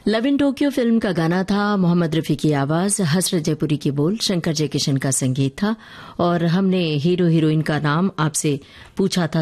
Love in Tokyo film का गाना था। मोहम्मद रफी की आवाज, हसरत जयपुरी की बोल, शंकर जयकिशन का संगीत था। और हमने हीरो हीरोइन का नाम आपसे पूछा था